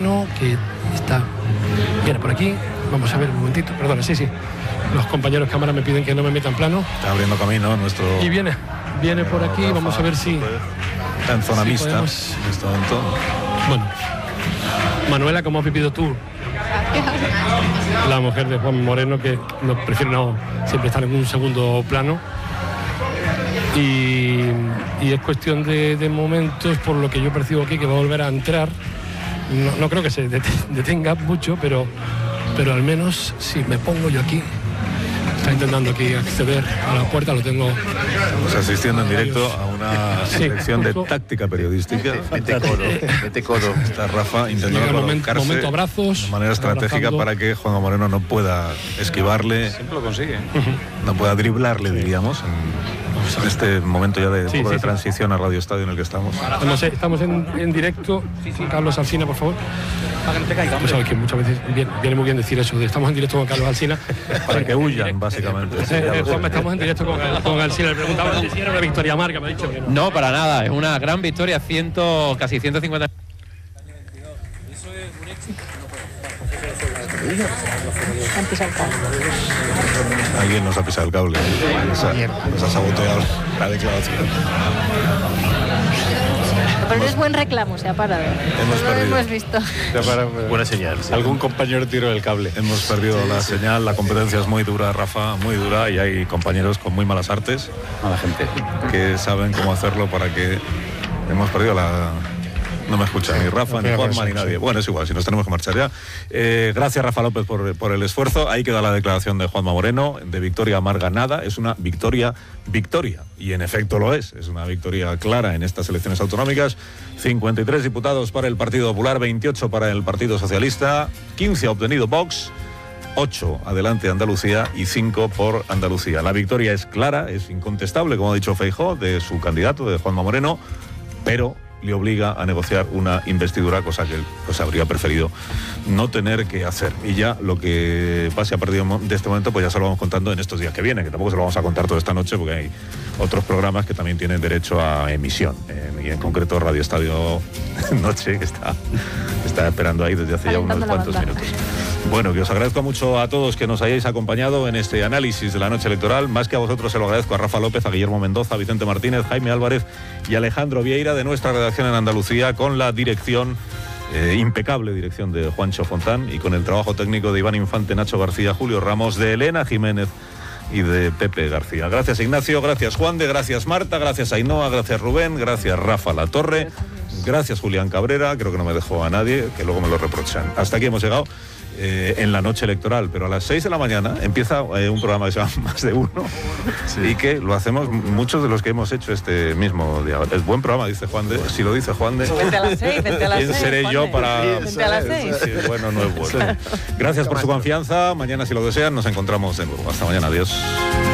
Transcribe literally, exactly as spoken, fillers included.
Moreno, que está, viene por aquí. Vamos a ver un momentito, perdona, sí, sí. Los compañeros de cámara me piden que no me metan plano. Está abriendo camino nuestro... Y viene, viene por aquí, Rafa, vamos a ver si... Está en zona si mixta podemos... en este momento. Bueno, Manuela, ¿cómo has vivido tú? La mujer de Juan Moreno, que no, prefiere no siempre estar en un segundo plano. Y, y es cuestión de, de momentos, por lo que yo percibo aquí, que va a volver a entrar. No, no creo que se detenga mucho, pero, pero al menos si me pongo yo aquí, está intentando aquí acceder a la puerta, lo tengo... Estamos asistiendo en directo a una sí, lección de justo. táctica periodística. Mete codo, mete codo. Está Rafa intentando Llega el momento, colocarse momento abrazos, de manera estratégica abrazando. para que Juan Moreno no pueda esquivarle, Siempre lo consigue. no pueda driblarle, diríamos, en, en este momento ya de, Sí, poco sí, de sí. transición a Radio Estadio en el que estamos. Estamos, estamos en, en directo. Carlos Alsina, por favor. Tú sabes que muchas veces viene, viene muy bien decir eso, de estamos en directo con Carlos Alsina. Para que huyan, básicamente. Sí, Eh, ya eh, lo sé. Juanma, estamos en directo con, con Alsina. Le preguntaba si era una victoria amarga, me ha dicho que no. No, para nada, es una gran victoria, ciento, casi ciento cincuenta. Alguien nos ha pisado el cable. Nos ha, nos ha saboteado la declaración. Pero es buen reclamo, se ha parado. Hemos No lo perdido. hemos visto. Buena señal. Sí. Algún compañero tiró el cable. Hemos perdido la señal, la competencia es muy dura, Rafa, muy dura, y hay compañeros con muy malas artes A la gente. que saben cómo hacerlo para que hemos perdido la... No me escucha ni Rafa, ni Juanma, ni nadie. Bueno, es igual, si nos tenemos que marchar ya. Eh, gracias, Rafa López, por, por el esfuerzo. Ahí queda la declaración de Juanma Moreno, de victoria amarga nada. Es una victoria, victoria. Y en efecto lo es. Es una victoria clara en estas elecciones autonómicas. cincuenta y tres diputados para el Partido Popular, veintiocho para el Partido Socialista, quince ha obtenido Vox, ocho adelante Andalucía y cinco por Andalucía. La victoria es clara, es incontestable, como ha dicho Feijóo, de su candidato, de Juanma Moreno, pero le obliga a negociar una investidura, cosa que pues, habría preferido no tener que hacer. Y ya lo que pase a partir de este momento, pues ya se lo vamos contando en estos días que vienen, que tampoco se lo vamos a contar toda esta noche, porque hay otros programas que también tienen derecho a emisión. Eh, y en concreto Radio Estadio Noche, que está, está esperando ahí desde hace ya unos cuantos minutos. Bueno, que os agradezco mucho a todos que nos hayáis acompañado en este análisis de la noche electoral. Más que a vosotros se lo agradezco a Rafa López, a Guillermo Mendoza, a Vicente Martínez, Jaime Álvarez y Alejandro Vieira de nuestra redacción en Andalucía, con la dirección, eh, impecable dirección de Juancho Fontán, y con el trabajo técnico de Iván Infante, Nacho García, Julio Ramos, de Elena Jiménez y de Pepe García. Gracias, Ignacio, gracias, Juan de, gracias, Marta, gracias, Ainhoa, gracias, Rubén, gracias, Rafa Latorre, gracias, Julián Cabrera, creo que no me dejó a nadie, que luego me lo reprochan. Hasta aquí hemos llegado. Eh, en la noche electoral, pero a las seis de la mañana empieza eh, un programa que se llama Más de Uno, sí. Y que lo hacemos muchos de los que hemos hecho este mismo día. Es buen programa, dice Juan de, si lo dice Juan de... Vente a las seis, vente a las ¿Quién seis, seré Juan yo de. para...? Vente a las seis. Sí, bueno, no es bueno. Gracias por su confianza, mañana si lo desean nos encontramos de nuevo. Hasta mañana, adiós.